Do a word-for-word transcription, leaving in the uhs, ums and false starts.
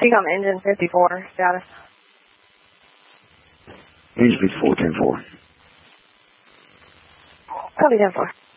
Speak on engine fifty-four status. Engine fifty-four, ten four. Copy ten four.